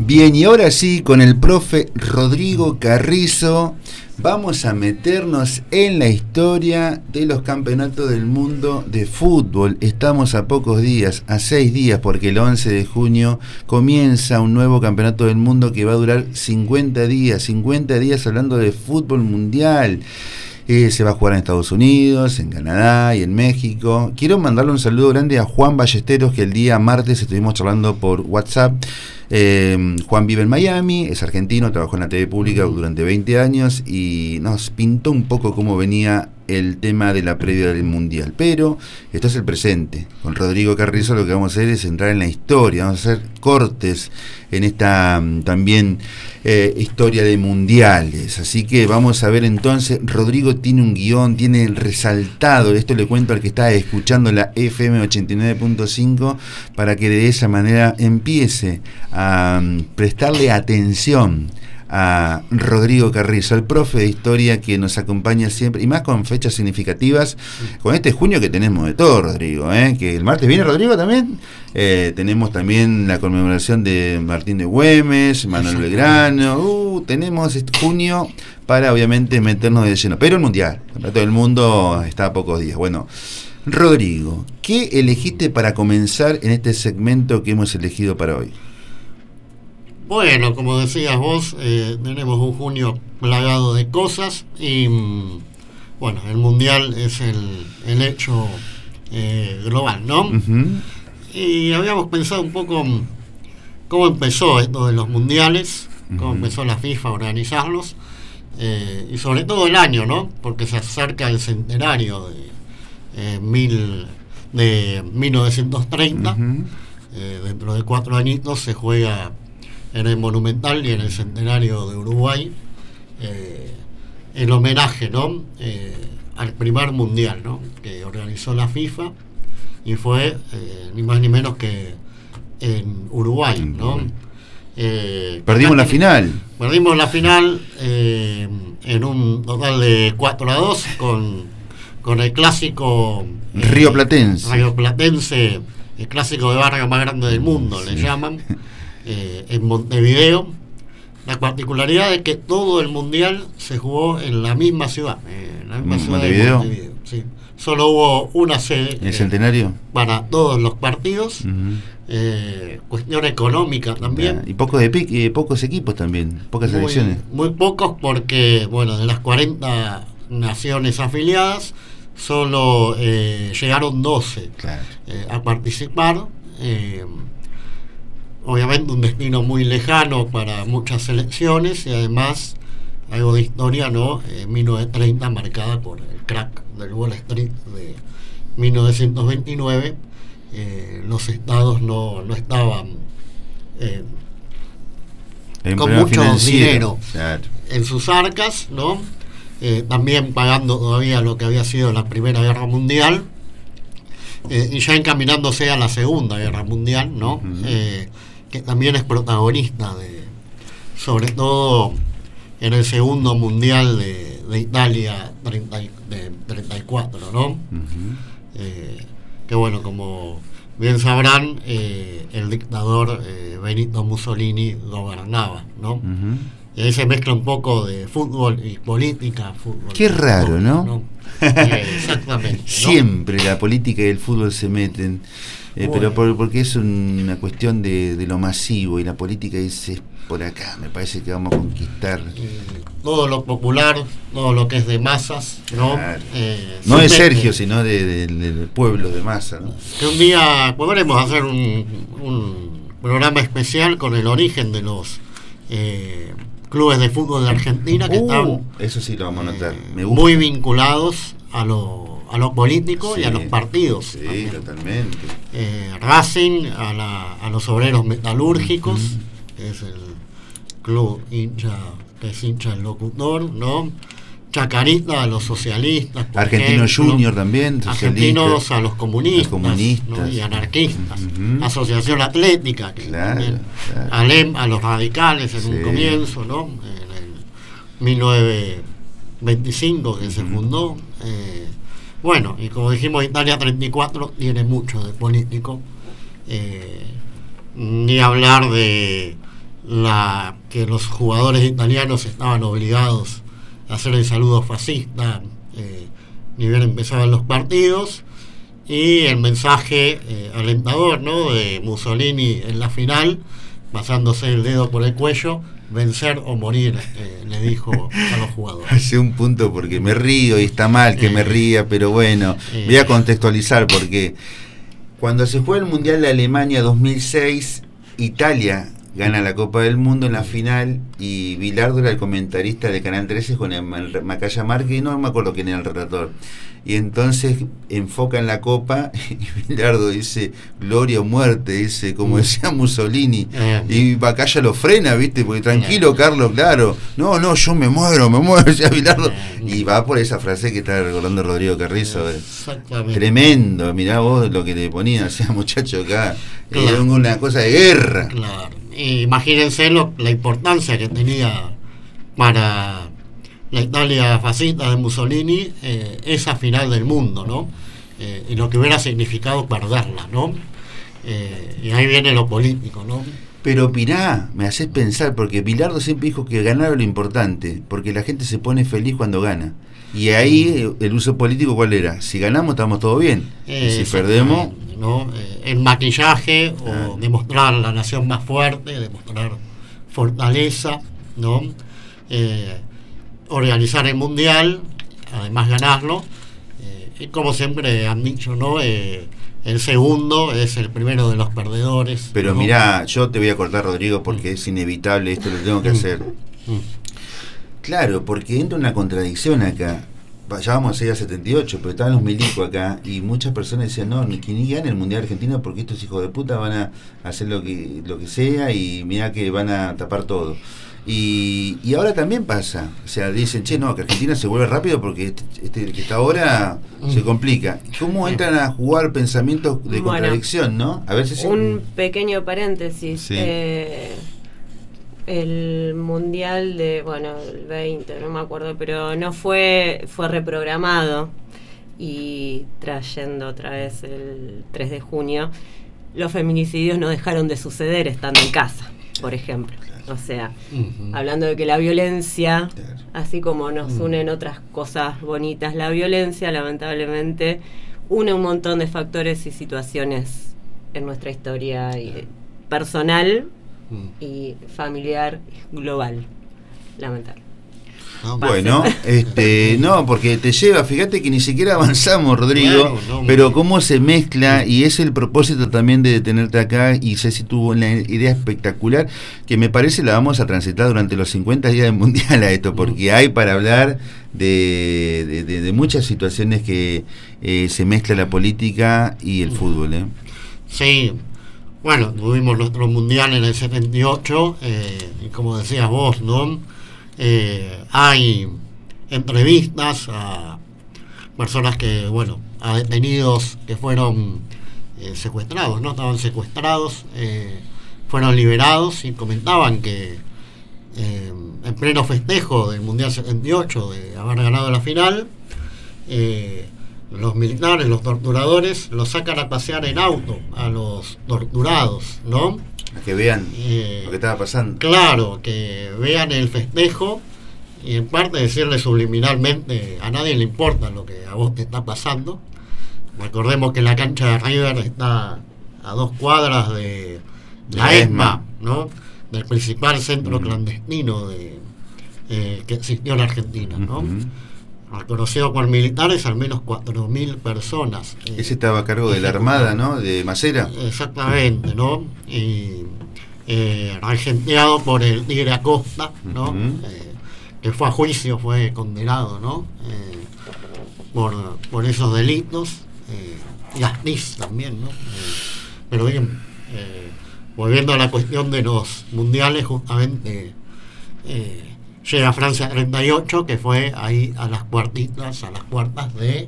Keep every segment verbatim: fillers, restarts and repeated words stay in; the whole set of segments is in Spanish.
Bien, y ahora sí, con el profe Rodrigo Carrizo, vamos a meternos en la historia de los campeonatos del mundo de fútbol. Estamos a pocos días, a seis días, porque el once de junio comienza un nuevo campeonato del mundo que va a durar cincuenta días, cincuenta días hablando de fútbol mundial. Eh, se va a jugar en Estados Unidos, en Canadá y en México. Quiero mandarle un saludo grande a Juan Ballesteros, que el día martes estuvimos charlando por WhatsApp. Eh, Juan vive en Miami, es argentino, trabajó en la T V pública durante veinte años y nos pintó un poco cómo venía el tema de la previa del Mundial. Pero esto es el presente. Con Rodrigo Carrizo lo que vamos a hacer es entrar en la historia, vamos a hacer cortes en esta también eh, historia de mundiales. Así que vamos a ver entonces, Rodrigo tiene un guión, tiene el resaltado, esto le cuento al que está escuchando la F M ochenta y nueve punto cinco, para que de esa manera empiece a um, prestarle atención a Rodrigo Carrizo, el profe de historia que nos acompaña siempre, y más con fechas significativas, con este junio que tenemos de todo, Rodrigo, ¿eh? Que el martes viene Rodrigo también, eh, tenemos también la conmemoración de Martín de Güemes, Manuel Belgrano, uh, tenemos este junio para obviamente meternos de lleno, pero el Mundial, el Campeonato del Mundo está a pocos días. Bueno, Rodrigo, ¿qué elegiste para comenzar en este segmento que hemos elegido para hoy? Bueno, como decías vos, eh, tenemos un junio plagado de cosas y, bueno, el Mundial es el, el hecho eh, global, ¿no? Uh-huh. Y habíamos pensado un poco cómo empezó esto de los Mundiales, uh-huh. cómo empezó la FIFA a organizarlos, eh, y sobre todo el año, ¿no? Porque se acerca el centenario de, eh, mil, de mil novecientos treinta, uh-huh. eh, dentro de cuatro añitos se juega en el Monumental y en el centenario de Uruguay, eh, el homenaje, ¿no? Eh, al primer mundial, ¿no? Que organizó la FIFA, y fue eh, ni más ni menos que en Uruguay, ¿no? Eh, perdimos la final perdimos la final eh, en un total de cuatro a dos con, con el clásico eh, Río Platense Río Platense, el clásico de barrio más grande del mundo, sí. Le llaman. Eh, en Montevideo. La particularidad es que todo el mundial se jugó en la misma ciudad, eh, en la misma ciudad Montevideo. de Montevideo, sí. Solo hubo una sede ¿El eh, centenario? Para todos los partidos, uh-huh. eh, cuestión económica también. Y pocos, de pic, eh, pocos equipos también, pocas muy, selecciones. Muy pocos, porque bueno, de las cuarenta naciones afiliadas, solo eh, llegaron doce claro. eh, a participar. Eh, Obviamente un destino muy lejano para muchas selecciones, y además algo de historia, ¿no? Eh, mil novecientos treinta marcada por el crack del Wall Street de mil novecientos veintinueve. Eh, los estados no, no estaban eh, con mucho dinero, claro. en sus arcas, ¿no? Eh, también pagando todavía lo que había sido la Primera Guerra Mundial, eh, y ya encaminándose a la Segunda Guerra Mundial, ¿no? Uh-huh. Eh, que también es protagonista de, sobre todo en el segundo mundial de, de Italia treinta, de treinta y cuatro, ¿no? Uh-huh. Eh, que bueno, como bien sabrán, eh, el dictador eh, Benito Mussolini gobernaba, ¿no? Uh-huh. Y ahí se mezcla un poco de fútbol y política. Fútbol Qué raro, fútbol, ¿no? ¿no? Eh, exactamente. ¿no? Siempre la política y el fútbol se meten. Eh, bueno. Pero por, porque es un, una cuestión de, de lo masivo, y la política dice es por acá, me parece que vamos a conquistar todo lo popular, todo lo que es de masas, ¿no? Claro. Eh, no de Sergio, sino de, de, de, del pueblo de masa, ¿no? Que un día podremos hacer un, un programa especial con el origen de los eh, clubes de fútbol de Argentina, que uh, están eso sí lo vamos a notar. Eh, Me gusta. Muy vinculados a lo a lo político, sí, y a los partidos. Sí, también. Totalmente. Eh, Racing, a, la, a los obreros metalúrgicos, uh-huh. que es el club hincha, que es hincha del locutor, ¿no? Chacarita a los socialistas. Argentinos Junior también. Argentinos a los comunistas, comunistas. ¿no? Y anarquistas. Uh-huh. Asociación Atlética, que claro, también, claro. Alem a los radicales en sí. un comienzo, ¿no? En el mil novecientos veinticinco que uh-huh. se fundó. Eh, bueno, y como dijimos, Italia treinta y cuatro tiene mucho de político. Eh, ni hablar de la que los jugadores italianos estaban obligados a hacer el saludo fascista eh, ni bien empezaban los partidos, y el mensaje eh, alentador, ¿no?, de Mussolini en la final, pasándose el dedo por el cuello: vencer o morir, eh, le dijo a los jugadores. Hace un punto porque me río y está mal que eh, me ría, pero bueno, eh, voy a contextualizar porque cuando se juega el Mundial de Alemania dos mil seis, Italia gana la Copa del Mundo en la final, y Bilardo era el comentarista de Canal trece con el Macaya Márquez, y no me acuerdo quién era el relator. Y entonces enfocan la copa y Bilardo dice gloria o muerte, dice, como decía Mussolini, y Macaya lo frena, ¿viste? Porque tranquilo, Carlos, claro, no, no, yo me muero, me muero, decía Bilardo, y va por esa frase que está recordando Rodrigo Carrizo. Tremendo, mirá vos lo que le ponía, o sea, muchacho, acá, claro, era una cosa de guerra. Claro. Imagínense lo, la importancia que tenía para la Italia fascista de Mussolini eh, esa final del mundo, ¿no? Eh, y lo que hubiera significado perderla, ¿no? Eh, y ahí viene lo político, ¿no? Pero Pirá, me haces pensar, porque Bilardo siempre dijo que ganar era lo importante, porque la gente se pone feliz cuando gana. Y ahí el uso político, ¿cuál era? Si ganamos, estamos todo bien. Eh, y si perdemos, ¿no? Eh, el maquillaje, o ah. demostrar la nación más fuerte, demostrar fortaleza, ¿no? Eh, organizar el mundial, además ganarlo. Eh, y como siempre han dicho, ¿no? Eh, el segundo es el primero de los perdedores. Pero ¿no? Mirá, yo te voy a cortar, Rodrigo, porque mm. es inevitable, esto lo tengo que hacer. Mm. Claro, porque entra una contradicción acá. Ya vamos a ir a setenta y ocho, pero estaban los milicos acá y muchas personas decían, no, ni que ni gane el Mundial Argentino porque estos hijos de puta van a hacer lo que lo que sea y mirá que van a tapar todo. Y, y ahora también pasa, o sea, dicen, che, no, que Argentina se vuelve rápido porque este, este que está ahora se complica. ¿Cómo entran a jugar pensamientos de bueno, contradicción, no? A ver si un sí. pequeño paréntesis. Sí. Eh, el mundial de, bueno, el veinte, no me acuerdo, pero no fue, fue reprogramado, y trayendo otra vez el tres de junio, los feminicidios no dejaron de suceder estando en casa, por ejemplo. O sea, uh-huh. hablando de que la violencia, así como nos uh-huh. unen otras cosas bonitas, la violencia lamentablemente une un montón de factores y situaciones en nuestra historia y personal y familiar global, lamentable. No, bueno, este, no, porque te lleva, fíjate que ni siquiera avanzamos, Rodrigo, claro, no, pero cómo se mezcla, y es el propósito también de tenerte acá, y Ceci tuvo una idea espectacular, que me parece la vamos a transitar durante los cincuenta días del Mundial a esto, porque hay para hablar de, de, de, de muchas situaciones que eh, se mezcla la política y el fútbol, ¿eh? Sí. Bueno, tuvimos nuestro mundial en el setenta y ocho, eh, y como decías vos, ¿no? Eh, hay entrevistas a personas que, bueno, a detenidos que fueron eh, secuestrados, ¿no? Estaban secuestrados, eh, fueron liberados, y comentaban que eh, en pleno festejo del Mundial setenta y ocho, de haber ganado la final, eh, los militares, los torturadores, los sacan a pasear en auto a los torturados, ¿no? A que vean eh, lo que estaba pasando. Claro, que vean el festejo, y en parte decirle subliminalmente, a nadie le importa lo que a vos te está pasando. Recordemos que la cancha de River está a dos cuadras de la, la ESMA, ¿no? Del principal centro uh-huh. clandestino de eh, que existió en Argentina, ¿no? Uh-huh. Reconocido por militares, al menos cuatro mil personas. Eh, Ese estaba a cargo de la Armada, ¿no? De Macera. Exactamente, ¿no? Y eh, regenteado por el Tigre Acosta, ¿no? Uh-huh. Eh, que fue a juicio, fue condenado, ¿no? Eh, por, por esos delitos. Eh, y Astiz también, ¿no? Eh, pero bien, eh, volviendo a la cuestión de los mundiales, justamente... Eh, llega a Francia treinta y ocho, que fue ahí a las cuartitas, a las cuartas de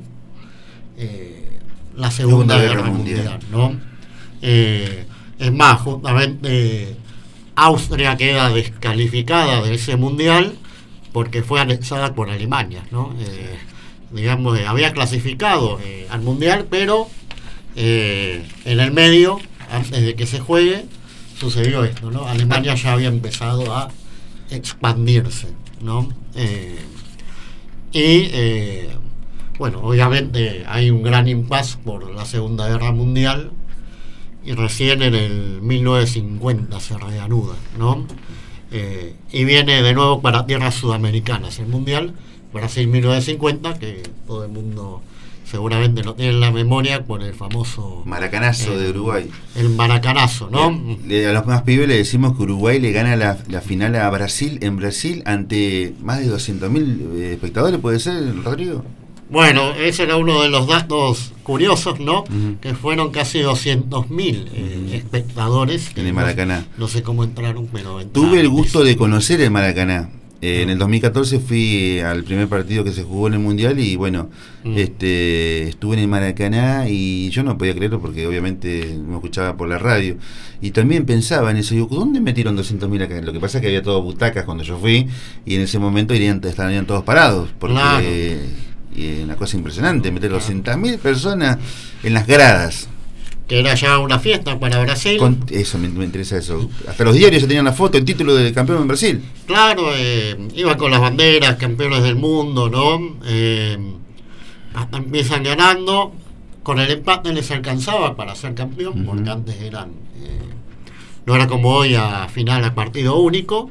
eh, la Segunda, Segunda Guerra, Guerra Mundial, mundial, ¿no? Eh, es más, justamente Austria queda descalificada de ese mundial porque fue anexada por Alemania, ¿no? Eh, digamos, eh, había clasificado eh, al mundial, pero eh, en el medio, antes de que se juegue, sucedió esto, ¿no? Alemania ya había empezado a expandirse, ¿no? Eh, y eh, bueno, obviamente hay un gran impasse por la Segunda Guerra Mundial y recién en el mil novecientos cincuenta se reanuda, ¿no? Eh, y viene de nuevo para tierras sudamericanas el Mundial, Brasil mil novecientos cincuenta, que todo el mundo seguramente lo tiene en la memoria por el famoso Maracanazo eh, de Uruguay. El Maracanazo, ¿no? Le, a los más pibes le decimos que Uruguay le gana la, la final a Brasil en Brasil ante más de doscientos mil eh, espectadores, ¿puede ser, Rodrigo? Bueno, ese era uno de los datos curiosos, ¿no? Uh-huh. Que fueron casi doscientos mil eh, uh-huh. espectadores. En el Maracaná. No, no sé cómo entraron, pero entraron. Tuve el gusto de conocer el Maracaná. Eh, uh-huh. En el dos mil catorce fui al primer partido que se jugó en el Mundial y bueno, uh-huh. este estuve en el Maracaná y yo no podía creerlo porque obviamente me escuchaba por la radio. Y también pensaba en eso, digo, ¿dónde metieron doscientos mil acá? Lo que pasa es que había todas butacas cuando yo fui y en ese momento irían, estarían todos parados porque... Claro. Y una cosa impresionante, meter doscientas mil personas en las gradas. Que era ya una fiesta para Brasil. Con, eso, me, me interesa eso. Hasta los diarios ya tenían la foto, el título del campeón en Brasil. Claro, eh, iba con las banderas, campeones del mundo, ¿no? Eh, hasta empiezan ganando. Con el empate les alcanzaba para ser campeón, uh-huh. porque antes eran... Eh, no era como hoy a final a partido único.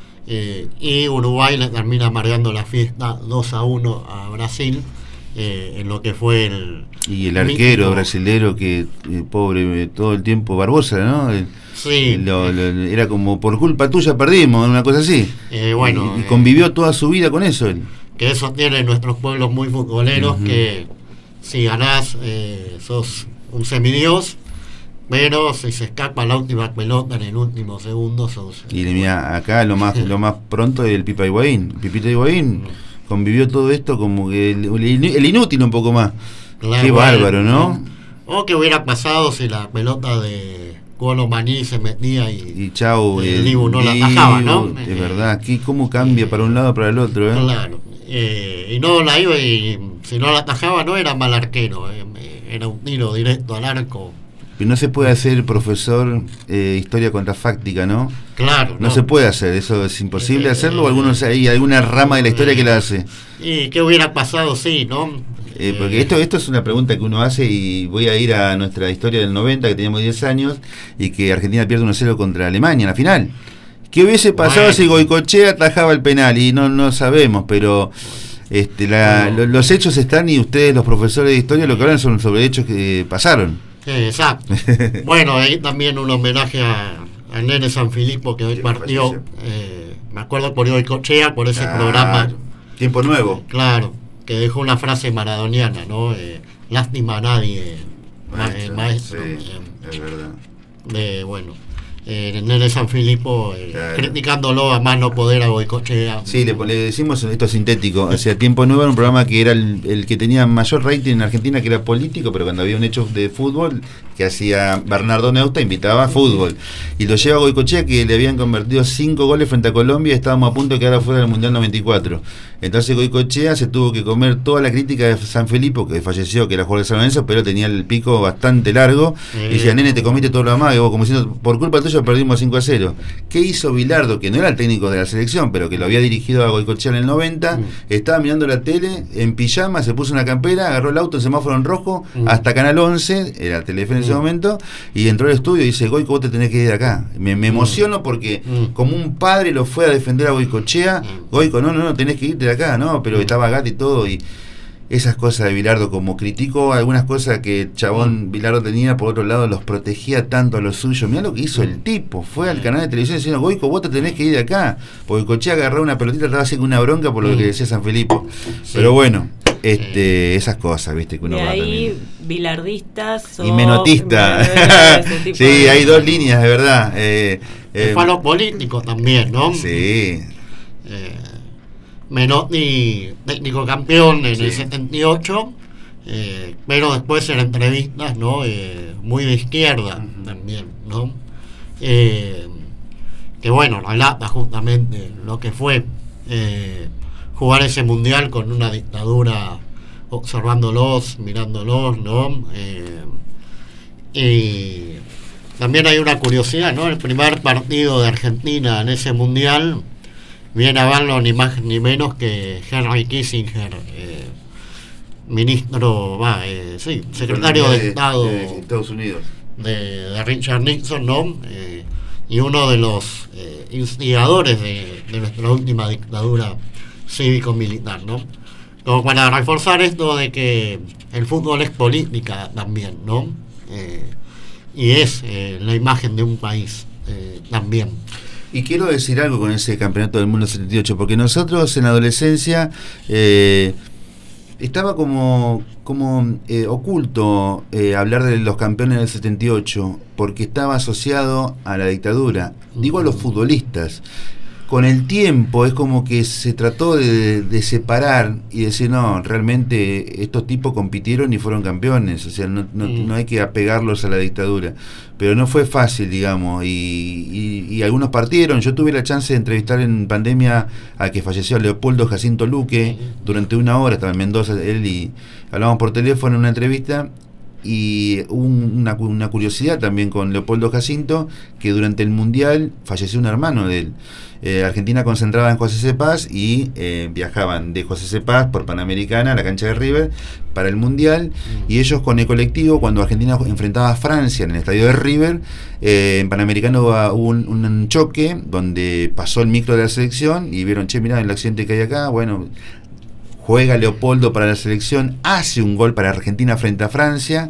Eh, y Uruguay le termina amargando la fiesta dos a uno a Brasil, eh, en lo que fue el... Y el arquero mítico brasilero que, eh, pobre, todo el tiempo Barbosa, ¿no? El, sí. Lo, lo, era como, por culpa tuya perdimos, una cosa así. Eh, bueno, y, y convivió eh, toda su vida con eso él. Que eso tiene nuestros pueblos muy futboleros, uh-huh. que si ganás eh, sos un semidios. Pero si se escapa la última pelota en el último segundo sos, y mira, acá lo más lo más pronto es el Pipa Higuaín. Pipita Higuaín convivió todo esto como que el, el inútil un poco más. Claro, qué bárbaro, ¿no? O que hubiera pasado si la pelota de Colo Maní se metía y, y chau, el, el Dibu no la atajaba, ¿no? De eh, verdad, aquí cómo cambia eh, para un lado para el otro, ¿eh? Claro. Eh, y no la iba y si no la atajaba no era mal arquero, eh, era un tiro directo al arco. Pero no se puede hacer, profesor, eh, historia contrafáctica, ¿no? Claro. No, no se puede hacer, eso es imposible eh, hacerlo, o algunos hay alguna rama de la historia eh, que la hace. ¿Y qué hubiera pasado? Sí, ¿no? Eh, porque esto esto es una pregunta que uno hace y voy a ir a nuestra historia del noventa, que teníamos diez años, y que Argentina pierde uno cero contra Alemania en la final. ¿Qué hubiese pasado bueno. si Goicoechea atajaba el penal? Y no, no sabemos, pero... este la, no. lo, los hechos están y ustedes, los profesores de historia, lo que hablan son sobre hechos que pasaron. Exacto. Bueno, ahí también un homenaje a, a Nene Sanfilippo, que hoy partió, eh, me acuerdo por Goicoechea, por ese ah, programa. Tiempo Nuevo. Claro, que dejó una frase maradoniana, ¿no? Eh, lástima a nadie, maestro. Ma, maestro sí, eh, es verdad. De, bueno, eh, Nene Sanfilippo eh, claro. criticándolo a más no poder a Goicoechea. Sí, le, le decimos esto sintético. O sea, Tiempo Nuevo era un programa que era el, el que tenía mayor rating en Argentina, que era político, pero cuando había un hecho de fútbol que hacía Bernardo Neusta, invitaba a fútbol. Y lo lleva a Goicoechea, que le habían convertido cinco goles frente a Colombia y estábamos a punto de quedar afuera del Mundial noventa y cuatro. Entonces Goicoechea se tuvo que comer toda la crítica de Sanfilippo, que falleció, que era jugador de San Lorenzo, pero tenía el pico bastante largo. Eh. Y decía, nene, te comiste todo lo demás, y vos, como diciendo, por culpa tuya perdimos cinco a cero. ¿Qué hizo Bilardo, que no era el técnico de la selección, pero que lo había dirigido a Goicoechea en el noventa? Mm. Estaba mirando la tele en pijama, se puso una campera, agarró el auto en semáforo en rojo, mm. hasta Canal once, era Telefe en mm. ese momento, y entró al estudio y dice, Goico, vos te tenés que ir de acá. Me, me emociono porque mm. como un padre lo fue a defender a Goicoechea. mm. Goico, no, no, no, tenés que irte de acá, no, pero mm. estaba Gatti y todo, y esas cosas de Bilardo, como criticó algunas cosas que el chabón Bilardo tenía, por otro lado los protegía tanto a los suyos. Mirá lo que hizo el tipo, fue al canal de televisión diciendo, Goico, vos te tenés que ir de acá, porque Goicoechea agarró una pelotita, estaba haciendo una bronca por lo que decía Sanfilippo. Sí. Pero bueno, este esas cosas, viste, que uno de va ahí también. Bilardistas y menotistas. Sí, de... hay dos líneas, de verdad. Eh, eh, fue a los políticos también, ¿no? Sí. Eh, Menotti, técnico campeón en sí. el setenta y ocho, eh, pero después en entrevistas, ¿no? Eh, muy de izquierda uh-huh. también, ¿no? Eh, que bueno, relata justamente lo que fue eh, jugar ese mundial con una dictadura, observándolos, mirándolos, ¿no? Eh, y también hay una curiosidad, ¿no? El primer partido de Argentina en ese mundial viene a verlo ni más ni menos que Henry Kissinger, eh, ministro, va, eh, sí, secretario de, de Estado de Estados Unidos, de, de Richard Nixon, ¿no? Eh, y uno de los eh, instigadores de, de nuestra última dictadura cívico-militar, ¿no? Como para reforzar esto de que el fútbol es política también, ¿no? Eh, y es eh, la imagen de un país eh, también. Y quiero decir algo con ese campeonato del mundo setenta y ocho, porque nosotros en la adolescencia eh, estaba como, como eh, oculto eh, hablar de los campeones del setenta y ocho, porque estaba asociado a la dictadura, digo a los futbolistas. Con el tiempo es como que se trató de, de separar y decir, no, realmente estos tipos compitieron y fueron campeones, o sea, no, no, mm. no hay que apegarlos a la dictadura, pero no fue fácil, digamos, y, y, y algunos partieron. Yo tuve la chance de entrevistar en pandemia a que falleció Leopoldo Jacinto Luque durante una hora, estaba en Mendoza él, y hablamos por teléfono en una entrevista. Y un, una, una curiosidad también con Leopoldo Jacinto, que durante el Mundial falleció un hermano de él. Eh, Argentina concentraba en José C. Paz y eh, viajaban de José C. Paz por Panamericana a la cancha de River para el Mundial, mm. y ellos con el colectivo, cuando Argentina enfrentaba a Francia en el estadio de River, eh, en Panamericano hubo un, un choque donde pasó el micro de la selección y vieron, che, mirá el accidente que hay acá, bueno... Juega Leopoldo para la selección, hace un gol para Argentina frente a Francia,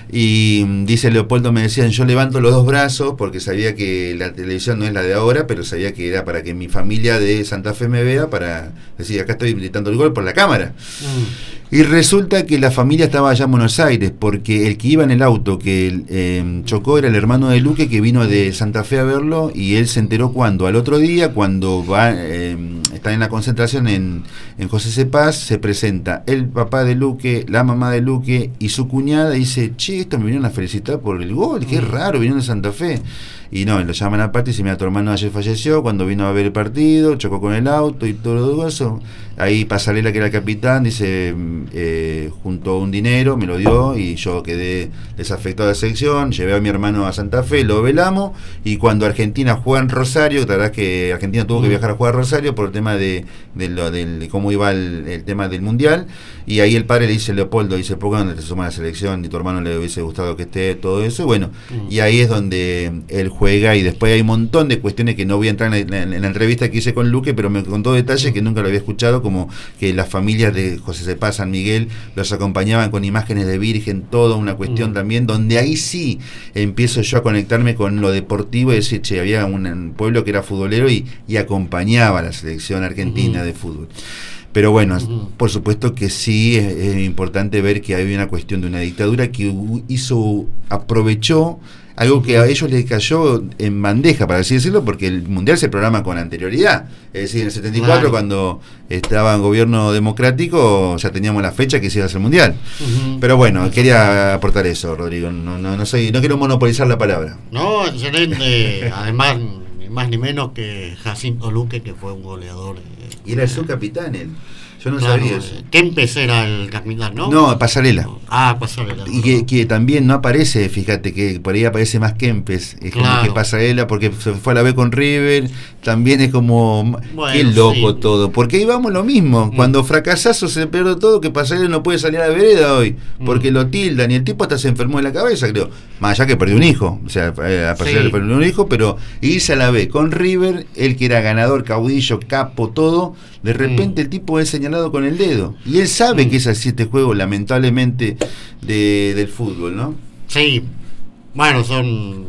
y dice Leopoldo, me decían, yo levanto los dos brazos porque sabía que la televisión no es la de ahora, pero sabía que era para que mi familia de Santa Fe me vea, para decir, acá estoy gritando el gol por la cámara. Mm. Y resulta que la familia estaba allá en Buenos Aires, porque el que iba en el auto que eh, chocó era el hermano de Luque, que vino de Santa Fe a verlo, y él se enteró cuando, al otro día, cuando va eh, está en la concentración en, en José C. Paz, se presenta el papá de Luque, la mamá de Luque y su cuñada, y dice, che, estos me vinieron a felicitar por el gol, qué raro, vinieron de Santa Fe. Y no, lo llaman aparte y dice, mira, tu hermano ayer falleció cuando vino a ver el partido, chocó con el auto y todo eso. Ahí Pasarela, que era el capitán, dice, eh, juntó un dinero, me lo dio y yo quedé desafectado de la selección, llevé a mi hermano a Santa Fe, lo velamos, y cuando Argentina juega en Rosario, la verdad que Argentina tuvo que viajar a jugar a Rosario por el tema de, de, lo, de, de cómo iba el, el tema del Mundial, y ahí el padre le dice, Leopoldo, dice, ¿por qué no te sumas a la selección? Y tu hermano le hubiese gustado que esté, todo eso, y bueno, mm. y ahí es donde él juega, y después hay un montón de cuestiones que no voy a entrar en la, en, en la entrevista que hice con Luque, pero me contó detalles que nunca lo había escuchado, como que las familias de José C. Paz, San Miguel, los acompañaban con imágenes de Virgen, toda una cuestión mm. también, donde ahí sí empiezo yo a conectarme con lo deportivo y decir, che, había un, un pueblo que era futbolero y, y acompañaba a la selección argentina mm. de fútbol. Pero bueno, uh-huh. por supuesto que sí es, es importante ver que hay una cuestión de una dictadura que hizo, aprovechó algo que a ellos les cayó en bandeja, para así decirlo, porque el Mundial se programa con anterioridad. Es decir, en el setenta y cuatro, claro, cuando estaba en gobierno democrático, ya teníamos la fecha que se iba a hacer el Mundial. Uh-huh. Pero bueno, quería aportar eso, Rodrigo. No, no, no, soy, no quiero monopolizar la palabra. No, excelente. Además, ni más ni menos que Jacinto Luque, que fue un goleador. Eh, y era su capitán él. Yo no claro, sabía eso. Kempes era el capitán, ¿no? No, Pasarela. Ah, Pasarela. Y que, que también no aparece, fíjate, que por ahí aparece más Kempes. Es claro, como que Pasarela, porque se fue a la B con River. También es como, bueno, qué loco, sí, todo. Porque ahí vamos lo mismo. Mm. Cuando fracasazo se pierde todo, que Pasarela no puede salir a la vereda hoy, porque mm. lo tildan. Y el tipo hasta se enfermó de la cabeza, creo. Más allá que perdió un hijo. O sea, a Pasarela sí. perdió un hijo, pero irse a la B con River, el que era ganador, caudillo, capo, todo. De repente mm. el tipo es señalado con el dedo. Y él sabe mm. que es así este juego, lamentablemente, de, del fútbol, ¿no? Sí. Bueno, son...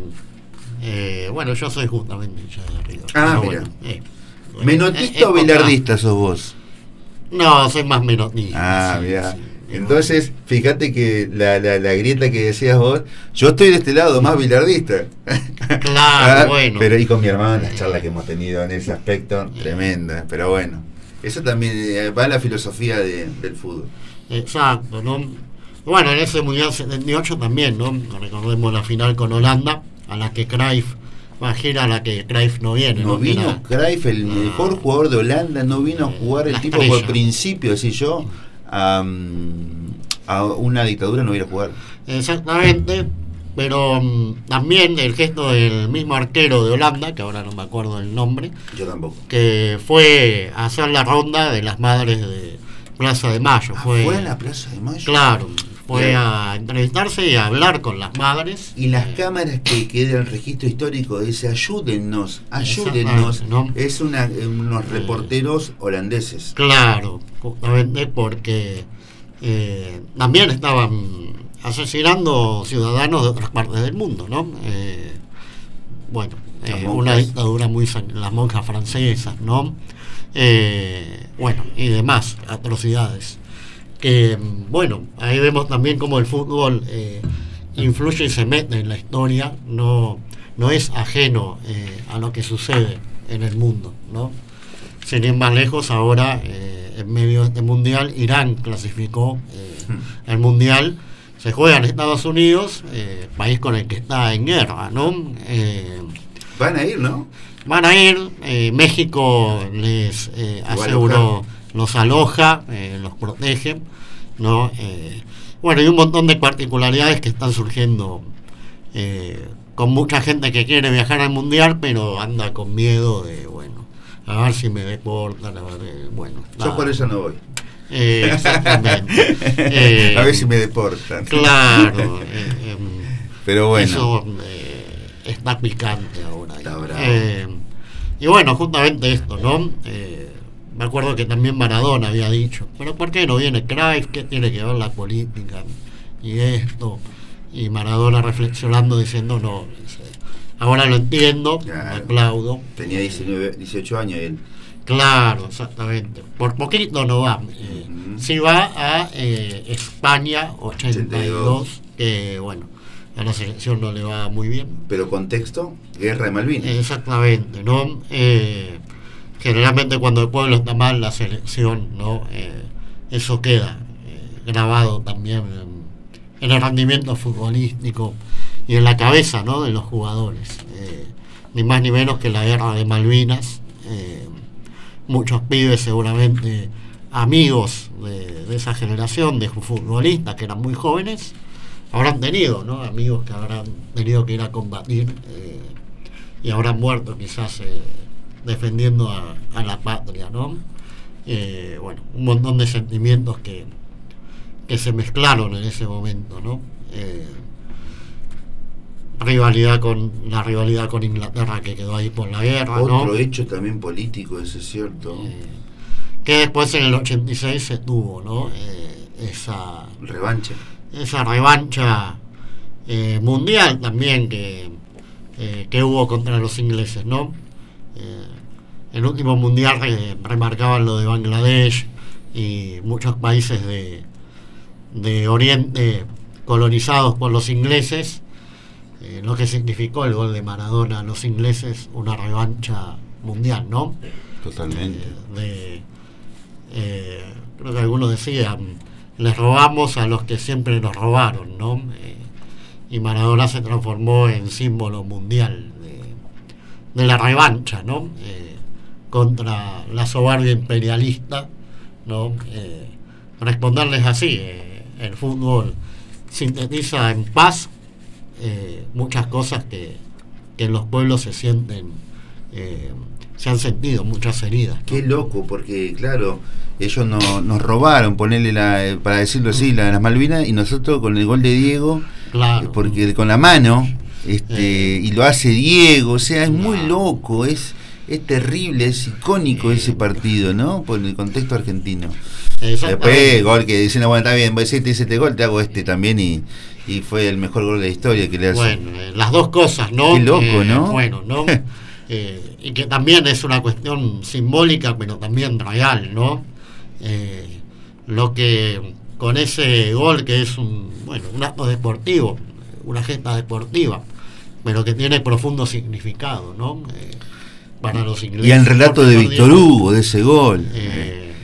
Eh, bueno, yo soy justamente hincha de River. Ah, mira. Bueno, eh, ¿menotista eh, o bilardista sos vos? No, soy más menotista. Ah, sí, mira. Sí. Entonces, fíjate que la, la, la grieta que decías vos, yo estoy de este lado más bilardista. Claro, ah, bueno. Pero y con mi hermano, las charlas que hemos tenido en ese aspecto, tremenda. Pero bueno, eso también va a la filosofía de, del fútbol. Exacto, ¿no? Bueno, en ese Mundial setenta y ocho también, ¿no? Recordemos la final con Holanda, a la que Cruyff, imagina a la que Cruyff no viene. No, ¿no? vino era, Cruyff, el no, mejor jugador de Holanda, no vino a jugar el tipo estrella. Por principio, así yo... A, a una dictadura no ir a jugar. Exactamente, pero um, también el gesto del mismo arquero de Holanda, que ahora no me acuerdo el nombre, yo tampoco, que fue a hacer la ronda de las madres de Plaza de Mayo. Ah, fue, fue a la Plaza de Mayo. Claro, fue Bien. a entrevistarse y a hablar con las madres. Y las eh, cámaras que queda el registro histórico dice ayúdennos, ayúdennos. ¿no? Es una, unos reporteros holandeses. Claro, justamente porque eh, también estaban asesinando ciudadanos de otras partes del mundo, ¿no? Eh, bueno, eh, una dictadura muy san- las monjas francesas, ¿no? Eh, bueno, y demás atrocidades. Que bueno, ahí vemos también cómo el fútbol eh, influye y se mete en la historia, no, no es ajeno eh, a lo que sucede en el mundo, ¿no? Sin ir más lejos, ahora eh, en medio de este mundial, Irán clasificó eh, el mundial, se juega en Estados Unidos, eh, país con el que está en guerra, ¿no? Eh, Van a ir, ¿no? van a ir, eh, México les eh, aseguró, los aloja, eh, los protege, ¿no? Eh, bueno, y un montón de particularidades que están surgiendo eh, con mucha gente que quiere viajar al mundial, pero anda con miedo de, bueno, a ver si me deportan, a ver, eh, bueno. Yo nada. por eso no voy. Eh, exactamente. Eh, a ver si me deportan. Claro. eh, eh, pero bueno. Eso eh, está picante ahora. Está bravo. Eh, y bueno, justamente esto, ¿no? Eh, me acuerdo que también Maradona había dicho, pero ¿por qué no viene Cruyff? ¿Qué tiene que ver la política y esto? Y Maradona reflexionando diciendo, no, dice, ahora lo entiendo, Claro. me aplaudo. Tenía diecinueve, dieciocho años él. Claro, exactamente. Por poquito no va. Eh, Uh-huh. Sí va a eh, España ochenta y dos, ochenta y dos. que bueno, a la selección no le va muy bien. Pero contexto, guerra de Malvinas. Exactamente, ¿no? Eh, generalmente cuando el pueblo está mal, la selección, ¿no? Eh, eso queda eh, grabado también en, en el rendimiento futbolístico y en la cabeza, ¿no? De los jugadores. Eh, ni más ni menos que la guerra de Malvinas. Eh, muchos pibes seguramente amigos de, de esa generación de futbolistas que eran muy jóvenes habrán tenido, ¿no? Amigos que habrán tenido que ir a combatir eh, y habrán muerto quizás eh, defendiendo a, a la patria, ¿no? Eh, bueno, un montón de sentimientos que, que se mezclaron en ese momento, ¿no? Eh, rivalidad con la rivalidad con Inglaterra que quedó ahí por la guerra, Otro ¿no? hecho también político, eso es cierto. Eh, que después en el ochenta y seis se tuvo, ¿no? Eh, esa Revancha. esa revancha eh, mundial también que, eh, que hubo contra los ingleses, ¿no? Eh, el último mundial eh, remarcaban lo de Bangladesh y muchos países de, de Oriente colonizados por los ingleses, eh, lo que significó el gol de Maradona a los ingleses, una revancha mundial, ¿no? Totalmente. Eh, de, eh, creo que algunos decían, les robamos a los que siempre nos robaron, ¿no? Eh, y Maradona se transformó en símbolo mundial de, de la revancha, ¿no? Eh, contra la soberbia imperialista, ¿no? Eh, responderles así, eh, el fútbol sintetiza en paz eh, muchas cosas que, que en los pueblos se sienten, eh, se han sentido muchas heridas, ¿no? Qué loco, porque claro, ellos no, nos robaron, ponerle la, para decirlo así, la, las Malvinas, y nosotros con el gol de Diego, Claro. eh, porque con la mano, este, Eh. y lo hace Diego, o sea, es muy Claro. loco, es, es terrible, es icónico Eh. ese partido, ¿no? Por el contexto argentino. Exactamente. Después, gol que dicen, bueno, está bien, si te hice este gol, te hago este también, y, y fue el mejor gol de la historia que le hace. Bueno, eh, las dos cosas, ¿no? Qué loco, Eh, ¿no? Bueno, ¿no? eh, y que también es una cuestión simbólica, pero también real, ¿no? Eh, lo que con ese gol, que es un, bueno, un acto deportivo, una gesta deportiva, pero que tiene profundo significado, ¿no? Eh, para los ingleses. Y el relato Porque de no Víctor digo, Hugo, de ese gol. eh,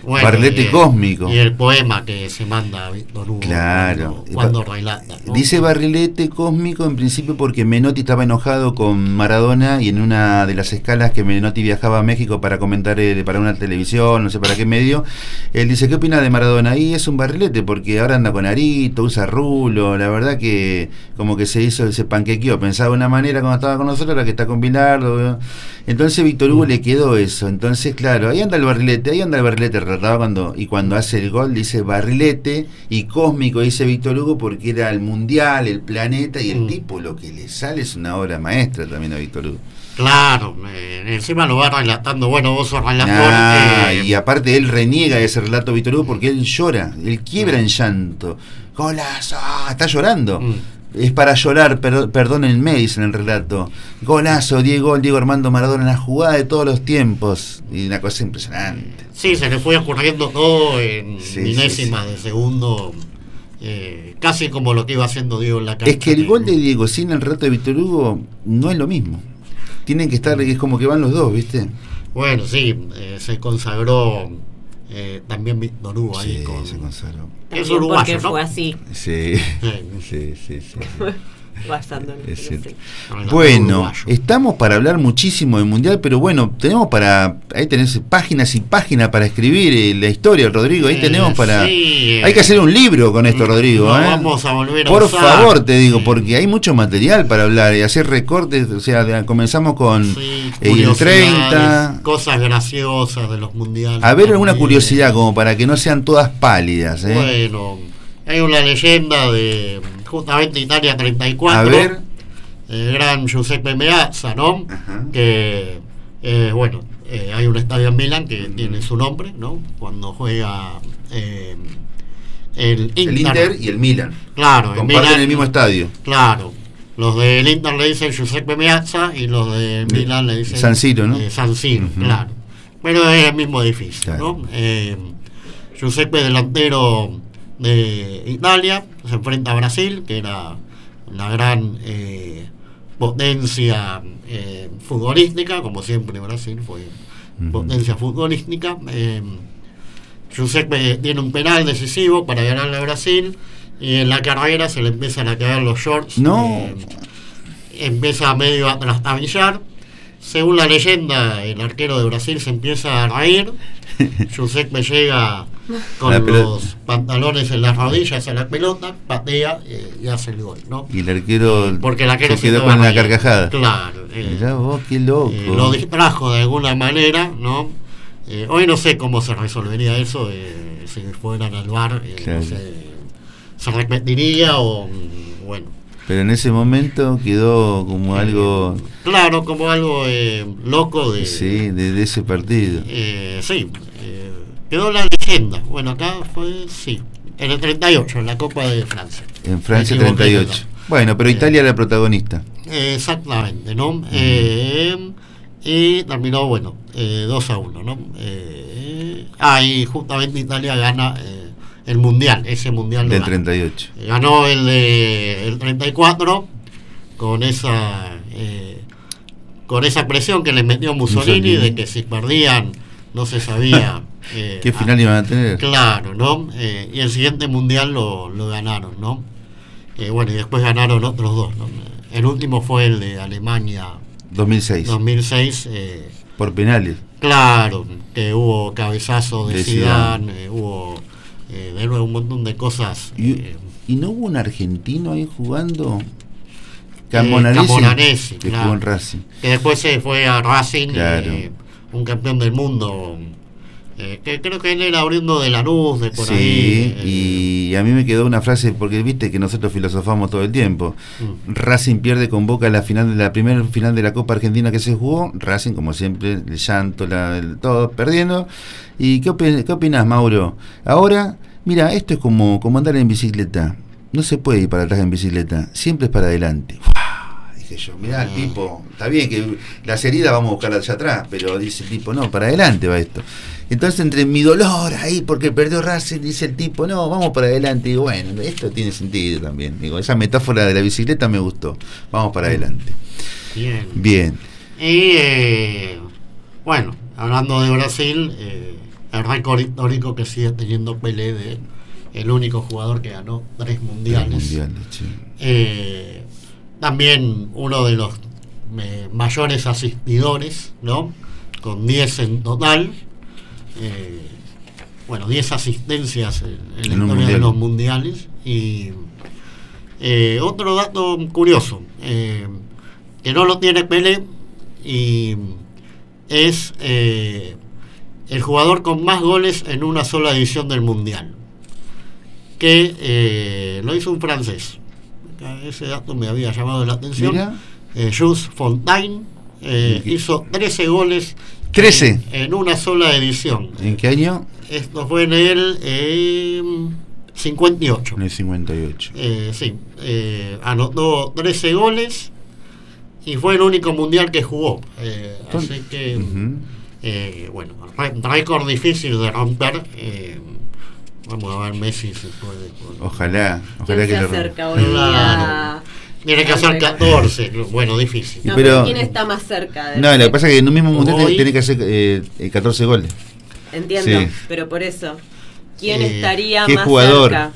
Bueno, barrilete y, cósmico. Y el poema que se manda a Víctor Hugo claro. cuando, cuando relata, ¿no? Dice barrilete cósmico en principio porque Menotti estaba enojado con Maradona y en una de las escalas que Menotti viajaba a México para comentar eh, para una televisión, no sé para qué medio, él dice, ¿qué opina de Maradona? Y es un barrilete porque ahora anda con arito, usa rulo, la verdad que como que se hizo, se panquequeó, pensaba de una manera cuando estaba con nosotros, ahora que está con Bilardo. Entonces Víctor Hugo mm. le quedó eso. Entonces, claro, ahí anda el barrilete, ahí anda el barrilete retratado cuando, y cuando hace el gol dice barrilete y cósmico, dice Víctor Hugo, porque era el mundial, el planeta, y el mm. tipo lo que le sale es una obra maestra también a Víctor Hugo. Claro, eh, encima lo va relatando, bueno, vos sos relator. Ah, eh, y aparte él reniega ese relato Víctor Hugo porque él llora, él quiebra mm. en llanto. Golazo, ah, está llorando. Mm. Es para llorar, per, perdónenme, dice en el relato. Golazo, Diego, Diego Armando Maradona, la jugada de todos los tiempos. Y una cosa impresionante. Sí, se le fue ocurriendo todo en sí, milésimas sí, sí. de segundo. Eh, casi como lo que iba haciendo Diego en la cancha. Es que el gol de Diego sin el relato de Víctor Hugo no es lo mismo. Tienen que estar, es como que van los dos, ¿viste? Bueno, sí, eh, se consagró eh, también Víctor Hugo ahí. Sí, con, se consagró. Es uruguayo, porque ¿no? fue así. Sí, sí, sí, sí, sí. Bastante. Es Sí. Bueno, estamos para hablar muchísimo del Mundial, pero bueno, tenemos para, ahí tenés páginas y páginas para escribir eh, la historia, Rodrigo, ahí eh, tenemos para, sí, hay que hacer un libro con esto, Rodrigo. No, ¿eh? vamos a volver a Por usar. favor, te digo, porque hay mucho material para hablar y hacer recortes, o sea, de, comenzamos con sí, eh, el treinta. Cosas graciosas de los mundiales. A ver, alguna curiosidad, como para que no sean todas pálidas. ¿eh? Bueno, hay una leyenda de justamente Italia treinta y cuatro. A ver. El gran Giuseppe Meazza, ¿no? Ajá. Que, eh, bueno, eh, hay un estadio en Milán que tiene su nombre, ¿no? Cuando juega eh, el Inter. El Inter y el Milan. Claro, comparten el, Milan, el mismo estadio. Claro. Los del Inter le dicen Giuseppe Meazza y los de Milan le dicen San Siro, ¿no? Eh, San Siro, uh-huh. Claro. Pero es el mismo edificio, claro. ¿No? Eh, Giuseppe, delantero de Italia, se enfrenta a Brasil, que era una gran eh, potencia eh, futbolística, como siempre Brasil fue uh-huh. potencia futbolística. eh, Giuseppe tiene un penal decisivo para ganarle a Brasil y en la carrera se le empiezan a caer los shorts. No. eh, empieza medio a trastabillar. Según la leyenda, el arquero de Brasil se empieza a reír. Giuseppe llega con los pantalones en las rodillas a la pelota, patea eh, y hace el gol, ¿no? Y el arquero, porque el arquero se quedó con la carcajada. Claro. Eh, Mirá vos, qué loco. Eh, lo distrajo de alguna manera, ¿no? Eh, hoy no sé cómo se resolvería eso, eh, si fueran al bar, eh, claro. no sé, se repetiría o bueno. Pero en ese momento quedó como eh, algo... Claro, como algo eh, loco de... Sí, de, de ese partido. Eh, sí, eh, quedó la leyenda. Bueno, acá fue, sí, en el treinta y ocho, en la Copa de Francia. En Francia treinta y ocho. Bueno, pero Italia eh, era protagonista. Eh, exactamente, ¿no? Uh-huh. Eh, y terminó, bueno, eh, dos a uno, ¿no? Eh, ah, y justamente Italia gana... Eh, el mundial, ese mundial del treinta y ocho. Ganó el de el treinta y cuatro con esa eh, con esa presión que les metió Mussolini, Mussolini de que si perdían no se sabía eh, qué final iban a tener. Claro, ¿no? Eh, y el siguiente mundial lo, lo ganaron, ¿no? Eh, bueno, y después ganaron otros dos, ¿no? El último fue el de Alemania dos mil seis. dos mil seis eh, por penales. Claro, que hubo cabezazo de, de Zidane, eh, hubo Eh, de nuevo un montón de cosas. ¿Y, eh, ¿y no hubo un argentino ahí jugando? Camonanesi, eh, Camonanesi que claro, jugó en Racing. Que después se fue a Racing, claro. eh, un campeón del mundo. Eh, que creo que él era oriundo de Lanús, de por sí, ahí. Eh, y a mí me quedó una frase, porque viste que nosotros filosofamos todo el tiempo. Mm. Racing pierde con Boca la final de la primera final de la Copa Argentina que se jugó. Racing, como siempre, el llanto, la, el, todo perdiendo. ¿Y qué, opin- qué opinás, Mauro? Ahora, mira, esto es como, como andar en bicicleta. No se puede ir para atrás en bicicleta, siempre es para adelante. Dije yo, mirá, el tipo, está bien que las heridas vamos a buscarlas allá atrás, pero dice el tipo, no, para adelante va esto. Entonces, entre mi dolor ahí porque perdió Racing, dice el tipo, no, vamos para adelante. Y digo, bueno, esto tiene sentido también. Digo, esa metáfora de la bicicleta me gustó. Vamos para adelante. Bien. Bien. Y, eh, bueno, hablando de Brasil, eh, el récord histórico que sigue teniendo Pelé de el único jugador que ganó tres mundiales. Tres mundiales, sí. eh, también uno de los eh, mayores asistidores, ¿no? Con diez en total. Eh, bueno, diez asistencias en, en la en historia de los mundiales. Y eh, otro dato curioso, eh, que no lo tiene Pelé, y es eh, el jugador con más goles en una sola edición del mundial, que eh, lo hizo un francés. Ese dato me había llamado la atención. eh, Jules Fontaine eh, hizo trece goles trece en, en una sola edición. ¿En qué año? Esto fue en el eh, cincuenta y ocho. En el cincuenta y ocho. Eh, sí, eh, anotó trece goles y fue el único mundial que jugó. Eh, así que, uh-huh. eh, bueno, récord difícil de romper. Eh, vamos a ver Messi si puede. Ojalá, ojalá que se lo acerca hoy día. Tiene que hacer catorce, bueno, difícil. No, pero, pero ¿quién está más cerca? De no, lo que pasa es que en un mismo mundial hoy, tiene que hacer eh, catorce goles. Entiendo, sí. Pero por eso, ¿quién eh, estaría ¿qué más jugador? cerca?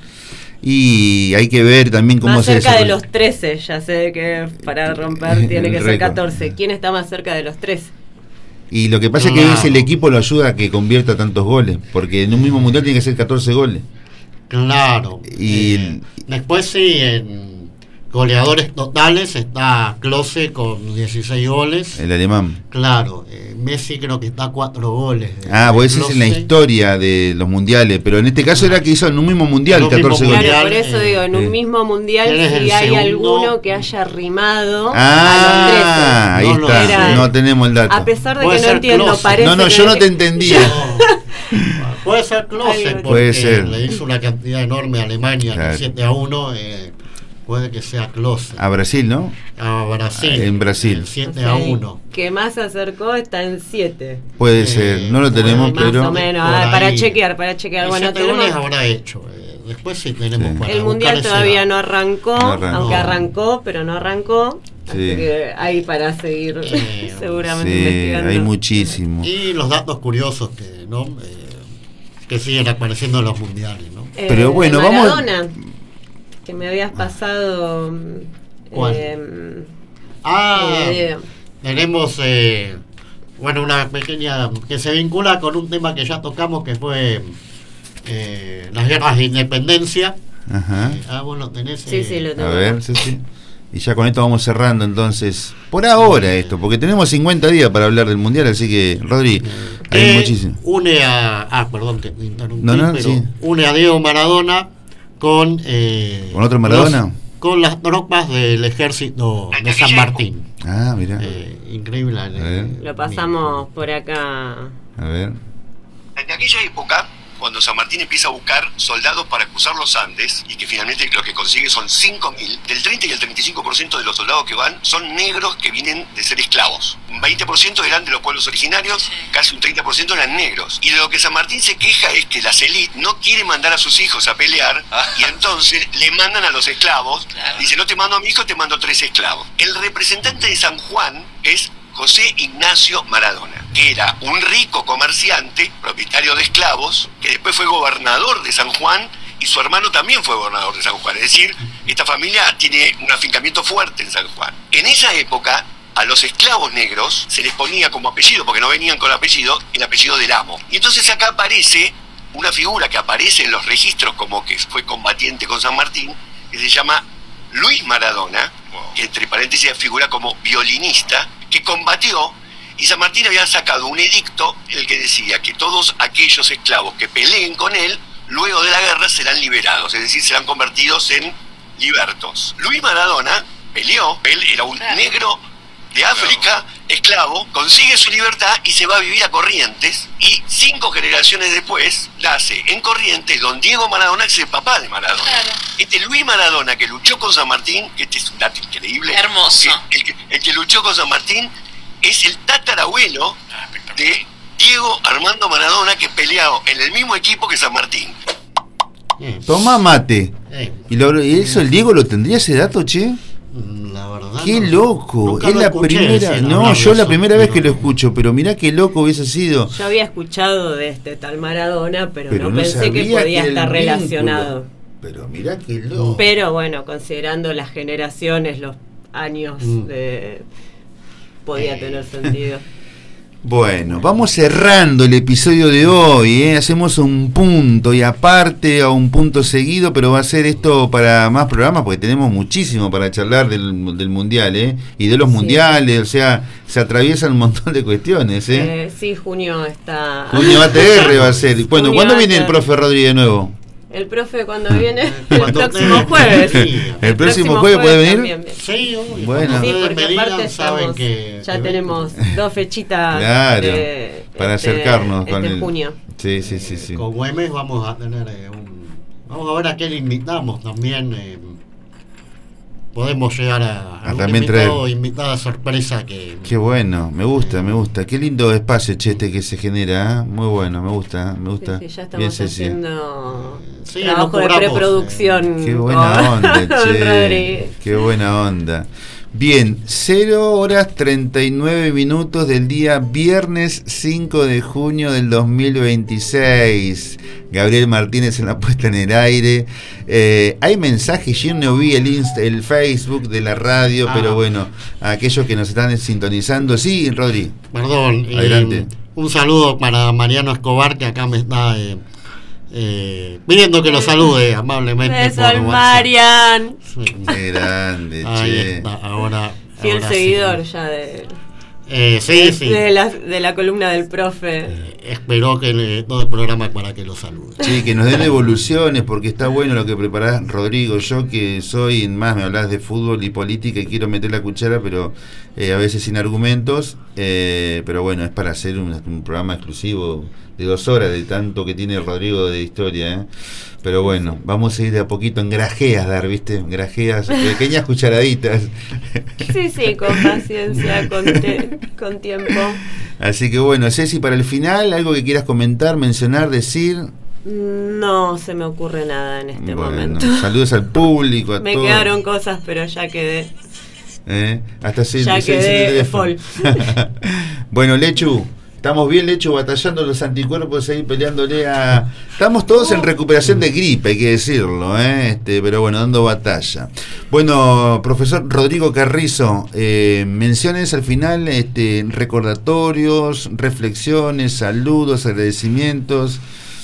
Y hay que ver también cómo más se cerca desarrolla. de los trece, ya sé que para romper tiene que ser récord. catorce. ¿Quién está más cerca de los trece? Y lo que pasa claro. es que el equipo lo ayuda a que convierta tantos goles, porque en un mismo mundial tiene que ser catorce goles. Claro. Y eh, después sí, en goleadores totales está Klose con dieciséis goles. El alemán. Claro, eh, Messi creo que está a cuatro goles. Ah, pues eso es en la historia de los mundiales, pero en este caso era que hizo en un mismo mundial catorce goles. Claro, por eso eh, digo, en un eh, mismo mundial si hay segundo? alguno que haya rimado ah, a los trece. ahí no, está, no, era, no tenemos el dato. A pesar de puede que no entiendo, Klose. parece No, no, que yo no te entendía. No, puede ser Klose, porque puede ser. le hizo una cantidad enorme a Alemania, claro. siete a uno, eh, puede que sea Klose. A Brasil, ¿no? A Brasil. En Brasil. siete a uno. Que más se acercó está en siete. Puede eh, ser, no lo tenemos, más pero... Más o menos, ah, para chequear, para chequear. Bueno, tenemos... tenemos... habrá hecho. Eh, después sí tenemos sí. para el mundial todavía no arrancó, no arrancó, aunque arrancó, pero no arrancó. Sí. Así que hay para seguir eh, seguramente sí, investigando. Hay muchísimo. Y los datos curiosos que, ¿no? Eh, que siguen apareciendo en los mundiales, ¿no? Eh, pero bueno, Maradona, vamos... que me habías pasado... ¿Cuál? Eh, ah, eh, tenemos... Eh, bueno, una pequeña... que se vincula con un tema que ya tocamos, que fue eh, las guerras de independencia. Ajá. Eh, ah, vos lo tenés... Sí, eh, sí, lo tengo. A ver, sí, sí. Y ya con esto vamos cerrando entonces, por ahora esto, porque tenemos cincuenta días para hablar del mundial, así que, Rodri, hay eh, muchísimo. Une a... Ah, perdón que te interrumpí, no, no, pero sí. une a Diego Maradona con... Eh, ¿Con otro Maradona? Los, con las tropas del ejército de San Martín. Ah, mira. Eh, increíble. Eh, Lo pasamos por acá. A ver. En aquella época, cuando San Martín empieza a buscar soldados para cruzar los Andes, y que finalmente lo que consigue son cinco mil, del treinta y el treinta y cinco por ciento de los soldados que van son negros que vienen de ser esclavos. Un veinte por ciento eran de los pueblos originarios, sí. Casi un treinta por ciento eran negros. Y de lo que San Martín se queja es que las élites no quieren mandar a sus hijos a pelear, y entonces le mandan a los esclavos. Claro. Dice, no te mando a mi hijo, te mando tres esclavos. El representante de San Juan es José Ignacio Maradona, que era un rico comerciante, propietario de esclavos, que después fue gobernador de San Juan, y su hermano también fue gobernador de San Juan. Es decir, esta familia tiene un afincamiento fuerte en San Juan. En esa época, a los esclavos negros se les ponía como apellido, porque no venían con apellido, el apellido del amo. Y entonces acá aparece una figura que aparece en los registros como que fue combatiente con San Martín, que se llama Luis Maradona, que entre paréntesis figura como violinista, que combatió, y San Martín había sacado un edicto en el que decía que todos aquellos esclavos que peleen con él, luego de la guerra serán liberados, es decir, serán convertidos en libertos. Luis Maradona peleó, él era un claro. negro de África, esclavo, consigue su libertad y se va a vivir a Corrientes, y cinco generaciones después nace en Corrientes don Diego Maradona, que es el papá de Maradona. Claro. Este Luis Maradona que luchó con San Martín, que este es un dato increíble, hermoso, que, el, que, el que luchó con San Martín es el tatarabuelo de Diego Armando Maradona, que peleó en el mismo equipo que San Martín. Toma mate. ¿Y, lo, ¿Y eso el Diego lo tendría ese dato, che? La verdad Qué loco, Nunca es lo la escuché primera, decir, no, hablar yo de la eso, primera vez pero que lo no. escucho, pero mirá qué loco hubiese sido. Yo había escuchado de este tal Maradona, pero, Pero no, no pensé que sabía podía que el estar vínculo. relacionado. Pero mirá qué loco. Pero bueno, considerando las generaciones, los años, Mm. de, podía tener sentido. Bueno, vamos cerrando el episodio de hoy, ¿eh? Hacemos un punto y aparte a un punto seguido, pero va a ser esto para más programas porque tenemos muchísimo para charlar del, del mundial, ¿eh? Y de los Sí. mundiales, o sea, se atraviesan un montón de cuestiones, ¿eh? Eh, sí, junio está... Junio A T R va a ser. Bueno, Junio ¿cuándo viene el A T R. profe Rodríguez de nuevo? El profe cuando viene el Cuando próximo te- jueves. Sí. ¿El próximo jueves puede venir? también viene. Sí, obvio. Bueno. Cuando Sí, ustedes porque me digan, aparte saben estamos, que ya que tenemos dos fechitas Claro, de, para este- acercarnos con este el junio. Sí, sí, sí, sí. Con Güemes vamos a tener eh, un... Vamos a ver a qué le invitamos también. eh, podemos llegar a, A un también invitado o traer- invitada sorpresa que... Qué bueno, me gusta, me gusta. Qué lindo espacio, che, este que se genera, ¿eh? Muy bueno, me gusta, me gusta. Sí, sí, ya Bien, estamos Ceci. haciendo Sí, trabajo lo de cobramos, preproducción. Qué buena con onda, che. Rodri. Qué buena onda. Bien, cero horas treinta y nueve minutos del día viernes cinco de junio del dos mil veintiséis. Gabriel Martínez en la puesta en el aire. Eh, hay mensajes, yo no vi el, Inst- el Facebook de la radio, Ah. pero bueno, a aquellos que nos están sintonizando. Sí, Rodri. Perdón. eh, Adelante. un saludo para Mariano Escobar, que acá me está eh, eh, pidiendo que lo salude amablemente. Beso por al WhatsApp. Marian. Sí. Qué grande, Ahí che. está, ahora. Fiel ahora sí. seguidor ya de, Eh, sí, sí. de, la, de la columna del profe. Eh, espero que le, todo el programa para que lo salude. Sí, que nos den evoluciones, porque está bueno lo que preparás, Rodrigo. Yo que soy, más me hablas de fútbol y política y quiero meter la cuchara, pero eh, a veces sin argumentos. Eh, pero bueno, es para hacer un, un programa exclusivo de dos horas, de tanto que tiene Rodrigo de historia, ¿eh? Pero bueno, vamos a ir de a poquito en grajeas, dar, ¿viste? Grajeas, pequeñas cucharaditas. Sí, sí, con paciencia, con, te- con tiempo. Así que bueno, Ceci, para el final, algo que quieras comentar, mencionar, decir. No se me ocurre nada en este Bueno, momento. saludos al público, a Me todos. quedaron cosas, pero ya quedé. ¿Eh? Hasta se, Ya se- quedé se- full. Bueno, Lechu, estamos bien, Lechu, batallando los anticuerpos ahí, peleándole a... Estamos todos en recuperación de gripe, hay que decirlo, ¿eh? Este, pero bueno, dando batalla. Bueno, profesor Rodrigo Carrizo, eh, menciones al final, este, recordatorios, reflexiones, saludos, agradecimientos.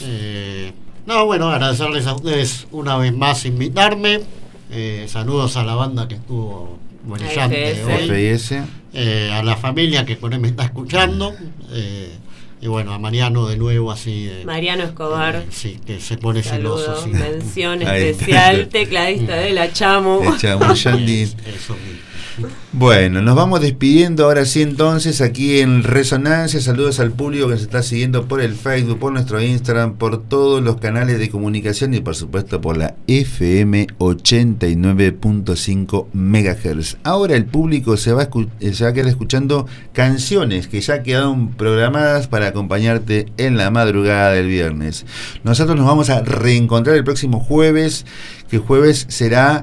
Eh, no, bueno, agradecerles a ustedes una vez más invitarme. Eh, saludos a la banda que estuvo brillante F S. hoy. F S. Eh, a la familia que por ahí me está escuchando. Eh, y bueno, a Mariano de nuevo, así. eh, Mariano Escobar. eh, sí, que se pone celoso. Saludos, Sí. mención Ahí está. especial, tecladista de la Chamu. De Chamullandi. Es- eso mismo. Bueno, nos vamos despidiendo ahora sí entonces aquí en Resonancia. Saludos al público que nos está siguiendo por el Facebook, por nuestro Instagram, por todos los canales de comunicación y por supuesto por la F M ochenta y nueve punto cinco megahertz. Ahora el público se va, a escu- se va a quedar escuchando canciones que ya quedaron programadas para acompañarte en la madrugada del viernes. Nosotros nos vamos a reencontrar el próximo jueves, que jueves será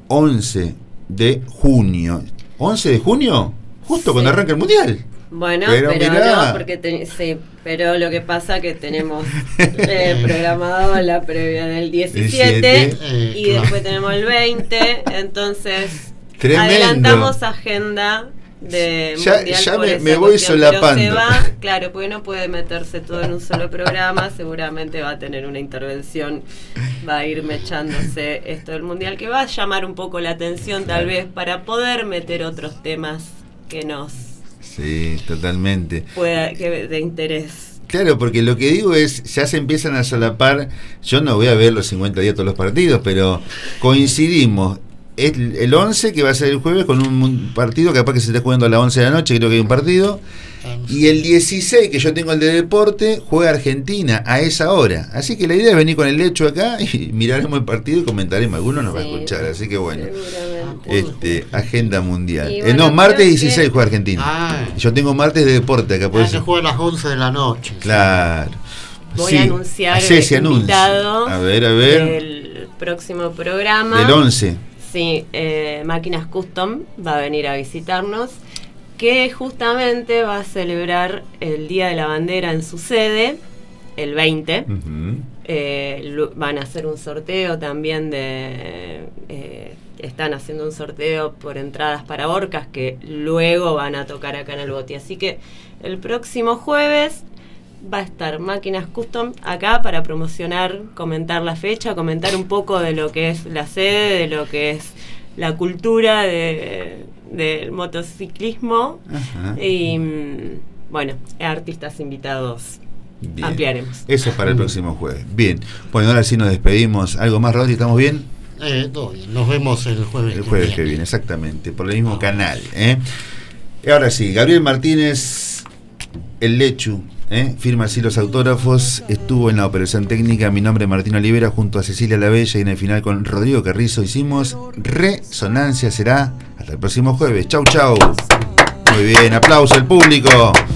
once de junio. ¿once de junio? Justo Sí. cuando arranca el mundial. Bueno, Pero pero, mirá. no, porque te- sí, pero lo que pasa que tenemos eh, programado la previa del diecisiete diecisiete, y eh, claro. después tenemos el veinte, entonces Tremendo. adelantamos agenda de Ya- mundial ya por me- esa me voy cuestión, pero solapando. se va, claro, porque no puede meterse todo en un solo programa, seguramente va a tener una intervención, va a ir mechándose esto del mundial, que va a llamar un poco la atención tal vez para poder meter otros temas que nos Sí, totalmente. pueda que de interés. Claro, porque lo que digo es, ya se empiezan a solapar, yo no voy a ver los cincuenta días todos los partidos, pero coincidimos. El, el once, que va a ser el jueves, con un, un partido, capaz que se está jugando a las once de la noche, creo que hay un partido. Y el dieciséis, que yo tengo el de deporte, juega Argentina a esa hora. Así que la idea es venir con el Lecho acá y miraremos el partido y comentaremos. Algunos nos va a Sí, escuchar, así que bueno. Seguramente. Este, agenda mundial. Y Eh, bueno, no, martes creo que- dieciséis juega Argentina. Ah, Yo tengo martes de deporte acá, por ah, eso. se juega a las once de la noche. Claro. Voy Sí, a anunciar hacé ese el anuncio. invitado A ver, a ver. del próximo programa. Del once. Sí, eh, Máquinas Custom va a venir a visitarnos, que justamente va a celebrar el Día de la Bandera en su sede, el veinte. Uh-huh. Eh, van a hacer un sorteo también de... Eh, están haciendo un sorteo por entradas para Orcas que luego van a tocar acá en el Boti. Así que el próximo jueves va a estar Máquinas Custom acá para promocionar, comentar la fecha, comentar un poco de lo que es la sede, de lo que es la cultura de, del motociclismo. Ajá. Y bueno, artistas invitados. Bien. Ampliaremos. Eso es para el próximo jueves. Bien, bueno, ahora sí nos despedimos. ¿Algo más, Rodri? ¿Estamos bien? Eh, todo bien. Nos vemos el jueves. El jueves que viene, que viene exactamente, por el mismo no. canal. ¿eh? Y ahora sí, Gabriel Martínez, el Lechu, ¿eh? firma así los autógrafos, estuvo en la operación técnica. Mi nombre es Martín Olivera, junto a Cecilia Lavella, y en el final con Rodrigo Carrizo hicimos Resonancia. Será hasta el próximo jueves. Chau, chau. Muy bien, aplauso al público.